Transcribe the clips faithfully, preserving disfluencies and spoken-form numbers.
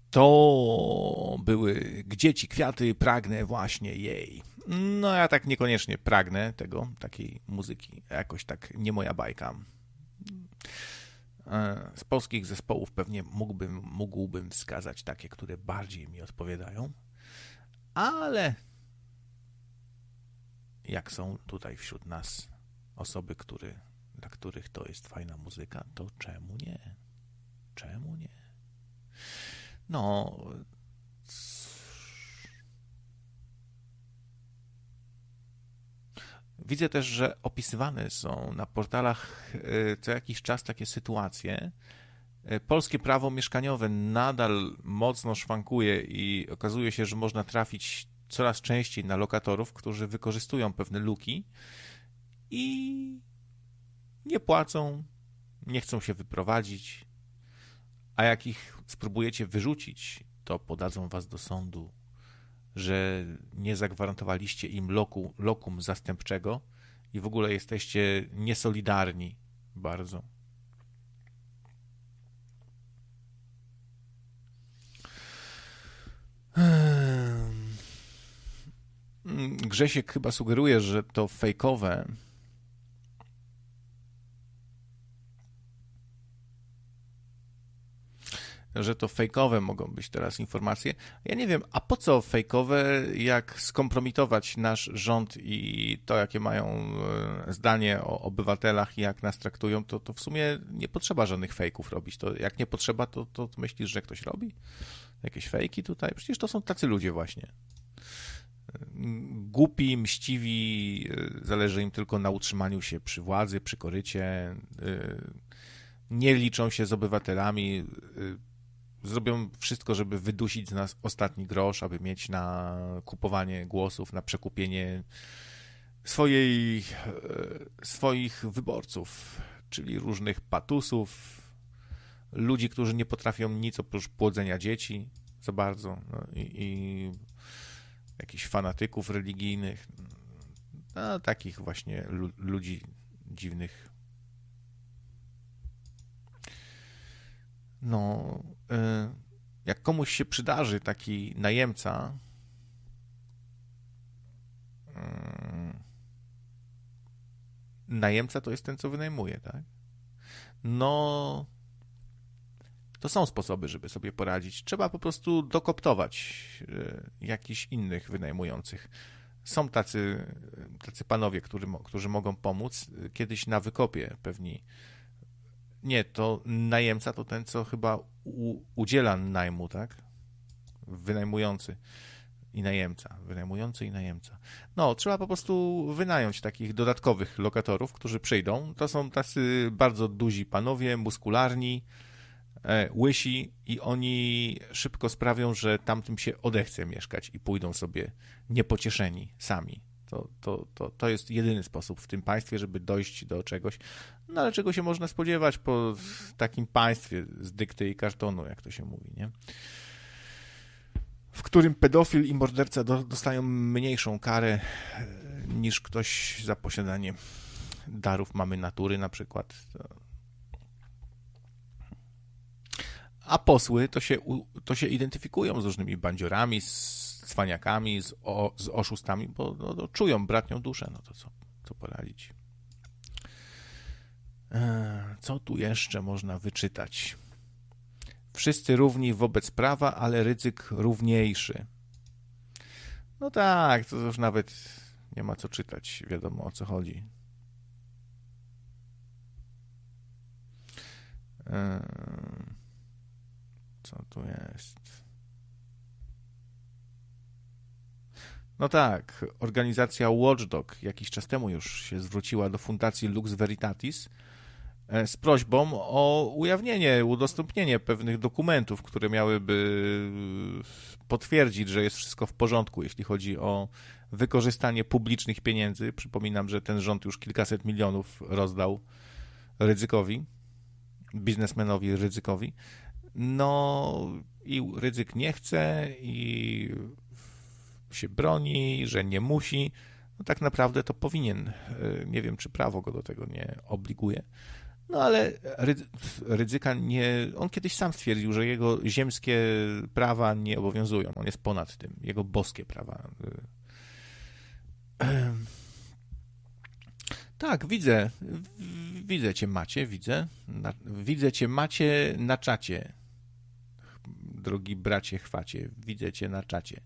To były Gdzie ci kwiaty, pragnę właśnie jej. No ja tak niekoniecznie pragnę tego, takiej muzyki, jakoś tak nie moja bajka. Z polskich zespołów pewnie mógłbym, mógłbym wskazać takie, które bardziej mi odpowiadają, ale jak są tutaj wśród nas osoby, który, dla których to jest fajna muzyka, to czemu nie? Czemu nie? No... Widzę też, że opisywane są na portalach co jakiś czas takie sytuacje. Polskie prawo mieszkaniowe nadal mocno szwankuje i okazuje się, że można trafić coraz częściej na lokatorów, którzy wykorzystują pewne luki i nie płacą, nie chcą się wyprowadzić, a jak ich spróbujecie wyrzucić, to podadzą was do sądu, że nie zagwarantowaliście im loku, lokum zastępczego i w ogóle jesteście niesolidarni bardzo. Grzesiek chyba sugeruje, że to fejkowe. że to fejkowe mogą być teraz informacje. Ja nie wiem, a po co fejkowe, jak skompromitować nasz rząd i to, jakie mają zdanie o obywatelach i jak nas traktują, to, to w sumie nie potrzeba żadnych fejków robić. To jak nie potrzeba, to, to myślisz, że ktoś robi? Jakieś fejki tutaj? Przecież to są tacy ludzie właśnie. Głupi, mściwi, zależy im tylko na utrzymaniu się przy władzy, przy korycie, nie liczą się z obywatelami, zrobią wszystko, żeby wydusić z nas ostatni grosz, aby mieć na kupowanie głosów, na przekupienie swojej, swoich wyborców, czyli różnych patusów, ludzi, którzy nie potrafią nic oprócz płodzenia dzieci za bardzo, no i, i jakichś fanatyków religijnych, no, takich właśnie ludzi dziwnych. No, jak komuś się przydarzy taki najemca, najemca to jest ten, co wynajmuje, tak? No, to są sposoby, żeby sobie poradzić. Trzeba po prostu dokoptować jakichś innych wynajmujących. Są tacy, tacy panowie, którzy, którzy mogą pomóc. Kiedyś na wykopie pewni. Nie, to najemca to ten, co chyba u, udziela najmu, tak? Wynajmujący i najemca. Wynajmujący i najemca. No, trzeba po prostu wynająć takich dodatkowych lokatorów, którzy przyjdą. To są tacy bardzo duzi panowie, muskularni, e, łysi i oni szybko sprawią, że tamtym się odechce mieszkać i pójdą sobie niepocieszeni sami. To, to, to, to jest jedyny sposób w tym państwie, żeby dojść do czegoś. No ale czego się można spodziewać po takim państwie z dykty i kartonu, jak to się mówi, nie? W którym pedofil i morderca do, dostają mniejszą karę niż ktoś za posiadanie darów mamy natury na przykład. A posły to się, to się identyfikują z różnymi bandziorami, z cwaniakami, z, o, z oszustami, bo no, no, czują bratnią duszę, no to co, co poradzić. Co tu jeszcze można wyczytać? Wszyscy równi wobec prawa, ale ryzyk równiejszy. No tak, to już nawet nie ma co czytać, wiadomo o co chodzi. Co tu jest? No tak, organizacja Watchdog jakiś czas temu już się zwróciła do Fundacji Lux Veritatis z prośbą o ujawnienie, udostępnienie pewnych dokumentów, które miałyby potwierdzić, że jest wszystko w porządku, jeśli chodzi o wykorzystanie publicznych pieniędzy. Przypominam, że ten rząd już kilkaset milionów rozdał Rydzykowi, biznesmenowi Rydzykowi. No i Rydzyk nie chce i się broni, że nie musi. No tak naprawdę to powinien. Nie wiem, czy prawo go do tego nie obliguje. No ale Rydzyka nie... On kiedyś sam stwierdził, że jego ziemskie prawa nie obowiązują. On jest ponad tym. Jego boskie prawa. Tak, widzę. Widzę cię, Macie, widzę. Na... Widzę cię, Macie, na czacie. Drogi bracie chwacie, widzę cię na czacie.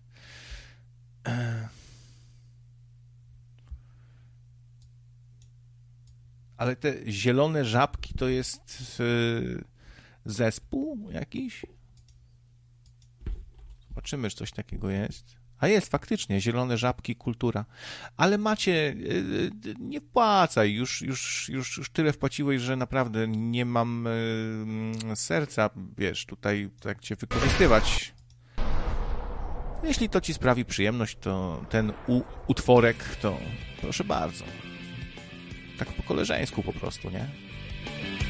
Ale te zielone żabki to jest yy, zespół jakiś? Zobaczymy, czy coś takiego jest. A jest, faktycznie, zielone żabki, kultura. Ale Macie, yy, nie wpłacaj, już, już, już, już tyle wpłaciłeś, że naprawdę nie mam yy, serca, wiesz, tutaj tak cię wykorzystywać. Jeśli to ci sprawi przyjemność, to ten u, utworek, to proszę bardzo. Tak po koleżeńsku po prostu, nie?